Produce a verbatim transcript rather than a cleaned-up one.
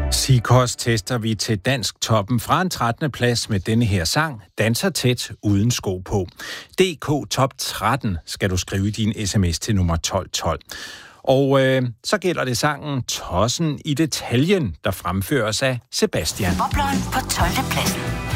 Seacoast tester vi til dansk toppen fra en trettende plads med denne her sang, Danser tæt uden sko på. D K Top tretten skal du skrive i din sms til nummer tolv tolv. Og øh, så gælder det sangen Tossen i detaljen, der fremføres af Sebastian. Bobleren på tolvte pladsen.